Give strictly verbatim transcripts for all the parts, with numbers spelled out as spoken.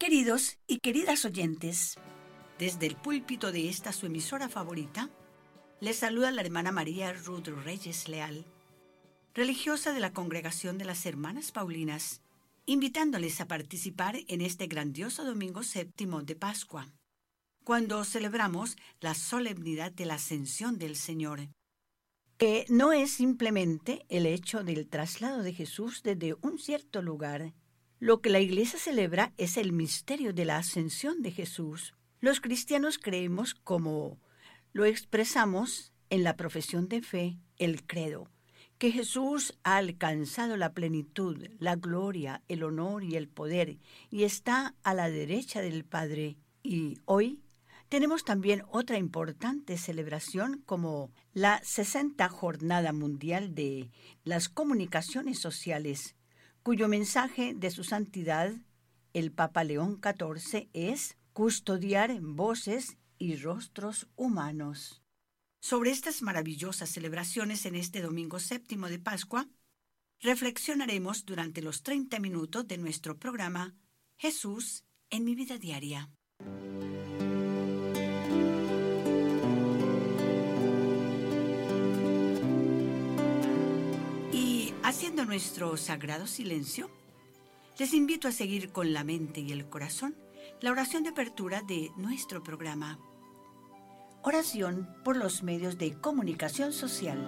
Queridos y queridas oyentes, desde el púlpito de esta su emisora favorita, les saluda la hermana María Ruth Reyes Leal, religiosa de la Congregación de las Hermanas Paulinas, invitándoles a participar en este grandioso domingo séptimo de Pascua, cuando celebramos la solemnidad de la Ascensión del Señor, que no es simplemente el hecho del traslado de Jesús desde un cierto lugar. Lo que la Iglesia celebra es el misterio de la ascensión de Jesús. Los cristianos creemos, como lo expresamos en la profesión de fe, el credo, que Jesús ha alcanzado la plenitud, la gloria, el honor y el poder, y está a la derecha del Padre. Y hoy tenemos también otra importante celebración, como la sesenta Jornada Mundial de las Comunicaciones Sociales, cuyo mensaje de su santidad, el Papa León catorce, es custodiar voces y rostros humanos. Sobre estas maravillosas celebraciones en este domingo séptimo de Pascua, reflexionaremos durante los treinta minutos de nuestro programa Jesús en mi vida diaria. Haciendo nuestro sagrado silencio, les invito a seguir con la mente y el corazón la oración de apertura de nuestro programa. Oración por los medios de comunicación social.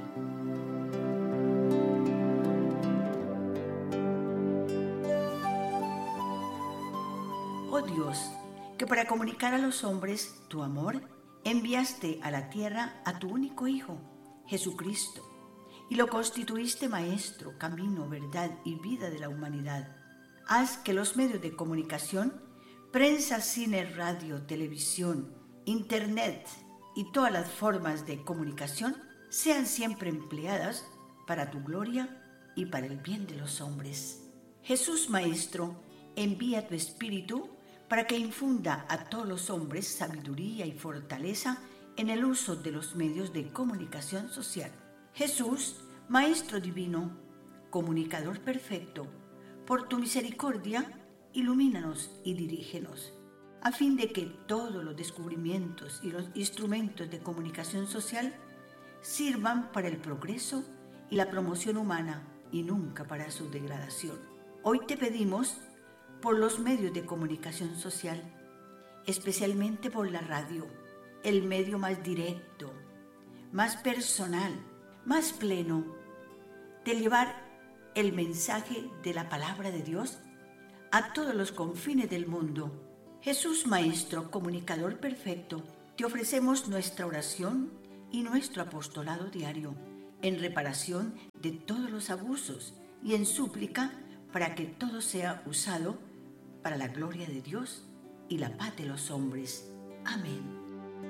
Oh Dios, que para comunicar a los hombres tu amor, enviaste a la tierra a tu único Hijo, Jesucristo, y lo constituiste maestro, camino, verdad y vida de la humanidad. Haz que los medios de comunicación, prensa, cine, radio, televisión, internet y todas las formas de comunicación sean siempre empleadas para tu gloria y para el bien de los hombres. Jesús Maestro, envía tu Espíritu para que infunda a todos los hombres sabiduría y fortaleza en el uso de los medios de comunicación social. Jesús, Maestro Divino, Comunicador Perfecto, por tu misericordia, ilumínanos y dirígenos, a fin de que todos los descubrimientos y los instrumentos de comunicación social sirvan para el progreso y la promoción humana y nunca para su degradación. Hoy te pedimos por los medios de comunicación social, especialmente por la radio, el medio más directo, más personal, más pleno, de llevar el mensaje de la palabra de Dios a todos los confines del mundo. Jesús Maestro, Comunicador Perfecto, te ofrecemos nuestra oración y nuestro apostolado diario en reparación de todos los abusos y en súplica para que todo sea usado para la gloria de Dios y la paz de los hombres. Amén.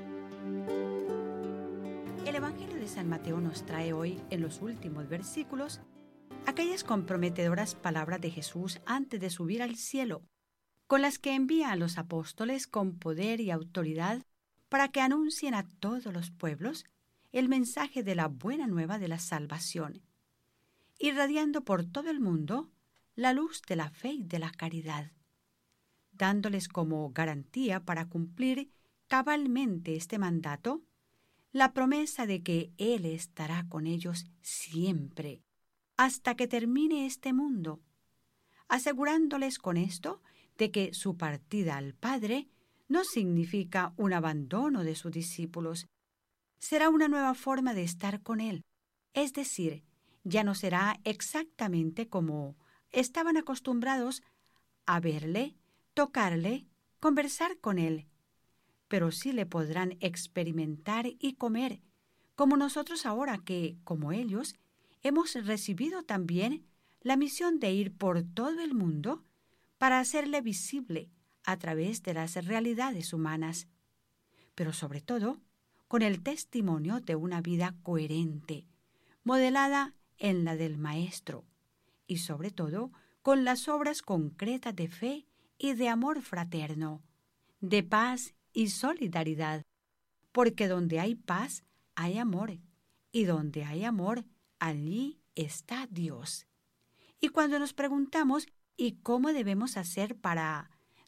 El Evangelio de San Mateo nos trae hoy, en los últimos versículos, aquellas comprometedoras palabras de Jesús antes de subir al cielo, con las que envía a los apóstoles con poder y autoridad para que anuncien a todos los pueblos el mensaje de la buena nueva de la salvación, irradiando por todo el mundo la luz de la fe y de la caridad, dándoles como garantía para cumplir cabalmente este mandato la promesa de que Él estará con ellos siempre, hasta que termine este mundo, asegurándoles con esto de que su partida al Padre no significa un abandono de sus discípulos, será una nueva forma de estar con Él, es decir, ya no será exactamente como estaban acostumbrados a verle, tocarle, conversar con Él, pero sí le podrán experimentar y comer, como nosotros ahora que, como ellos, hemos recibido también la misión de ir por todo el mundo para hacerle visible a través de las realidades humanas, pero sobre todo con el testimonio de una vida coherente, modelada en la del Maestro, y sobre todo con las obras concretas de fe y de amor fraterno, de paz y solidaridad, porque donde hay paz hay amor, y donde hay amor, allí está Dios. Y cuando nos preguntamos ¿y cómo debemos hacer para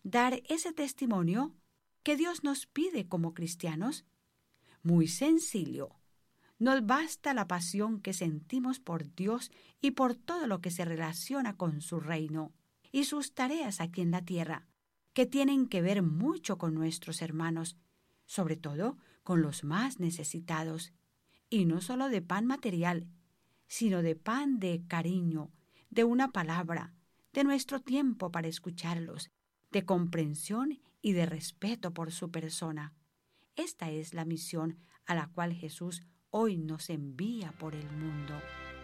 dar ese testimonio que Dios nos pide como cristianos? Muy sencillo. Nos basta la pasión que sentimos por Dios y por todo lo que se relaciona con su reino y sus tareas aquí en la tierra, que tienen que ver mucho con nuestros hermanos, sobre todo con los más necesitados, y no solo de pan material, sino de pan de cariño, de una palabra, de nuestro tiempo para escucharlos, de comprensión y de respeto por su persona. Esta es la misión a la cual Jesús hoy nos envía por el mundo.